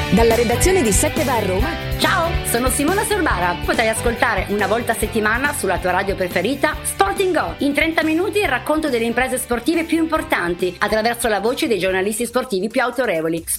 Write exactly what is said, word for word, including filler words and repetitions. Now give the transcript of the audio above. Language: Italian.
Dalla redazione di sette va a Roma. Ciao, sono Simona Sorbara. Potrai ascoltare una volta a settimana sulla tua radio preferita Sporting Go. In trenta minuti il racconto delle imprese sportive più importanti attraverso la voce dei giornalisti sportivi più autorevoli.